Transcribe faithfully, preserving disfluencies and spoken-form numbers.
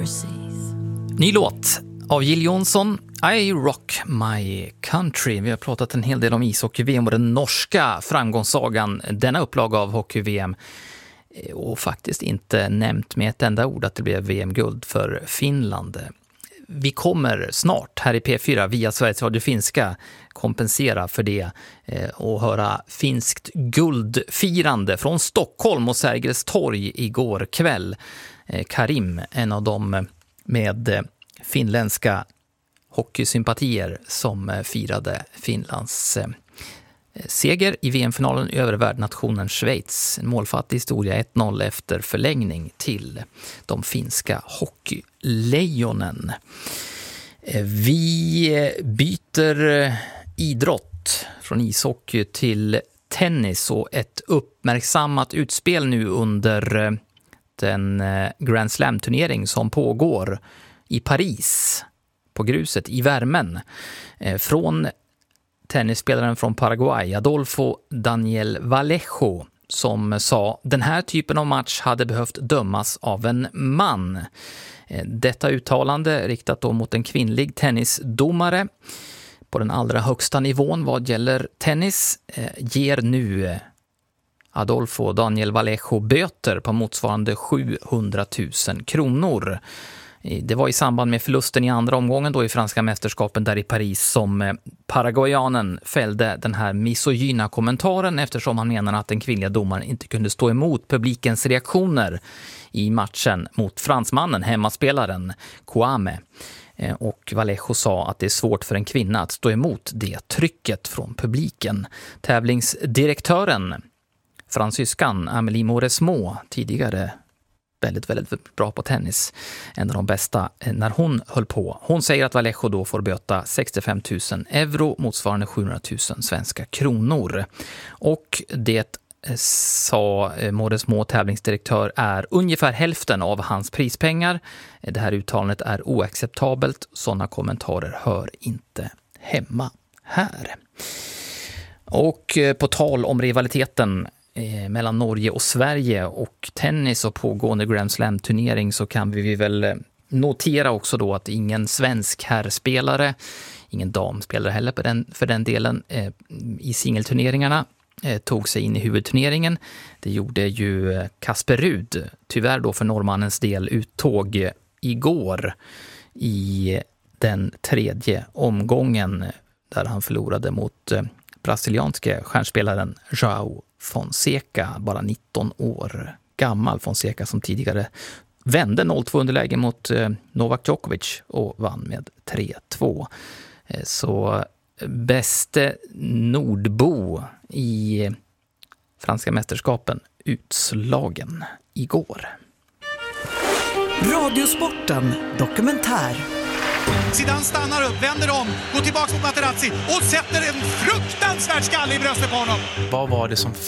Ny låt av Jill Johnson, I Rock My Country. Vi har pratat en hel del om ishockey-V M och den norska framgångssagan, denna upplaga av hockey-V M. Och faktiskt inte nämnt med ett enda ord att det blev V M-guld för Finland. Vi kommer snart här i P fyra via Sveriges Radio Finska kompensera för det och höra finskt guldfirande från Stockholm och Sergels torg igår kväll. Karim, en av dem med finländska hockeysympatier som firade Finlands seger i V M-finalen över värdnationen Schweiz. En målfattig historia, ett noll efter förlängning till de finska hockeylejonen. Vi byter idrott från ishockey till tennis och ett uppmärksammat utspel nu under den Grand Slam-turnering som pågår i Paris på gruset i värmen från tennisspelaren från Paraguay, Adolfo Daniel Vallejo, som sa den här typen av match hade behövt dömas av en man. Detta uttalande riktat då mot en kvinnlig tennisdomare på den allra högsta nivån vad gäller tennis ger nu Adolfo Daniel Vallejo böter på motsvarande sjuhundratusen kronor. Det var i samband med förlusten i andra omgången då i franska mästerskapen där i Paris som paraguayanen fällde den här misogyna kommentaren eftersom han menar att den kvinnliga domaren inte kunde stå emot publikens reaktioner i matchen mot fransmannen, hemmaspelaren Kouame. Och Vallejo sa att det är svårt för en kvinna att stå emot det trycket från publiken. Tävlingsdirektören, fransyskan Amélie Mauresmo, tidigare väldigt, väldigt bra på tennis, en av de bästa när hon höll på. Hon säger att Vallejo då får böta sextiofem tusen euro, motsvarande sjuhundratusen svenska kronor. Och det, sa Mauresmo, tävlingsdirektör, är ungefär hälften av hans prispengar. Det här uttalandet är oacceptabelt. Sådana kommentarer hör inte hemma här. Och på tal om rivaliteten mellan Norge och Sverige och tennis och pågående Grand Slam-turnering så kan vi väl notera också då att ingen svensk herrspelare, ingen damspelare heller på den, för den delen, eh, i singelturneringarna eh, tog sig in i huvudturneringen. Det gjorde ju Kasper Rud, tyvärr då för norrmannens del, uttåg igår i den tredje omgången där han förlorade mot eh, brasilianske stjärnspelaren João Fonseca, bara nitton år gammal. Fonseca som tidigare vände noll två underläge mot eh, Novak Djokovic och vann med tre två. Eh, så bäste nordbo i franska mästerskapen utslagen igår. Radiosporten dokumentär. Zidane stannar upp, vänder om, går tillbaka mot Materazzi och sätter en fruktansvärd skalle i bröstet på honom. Vad var det som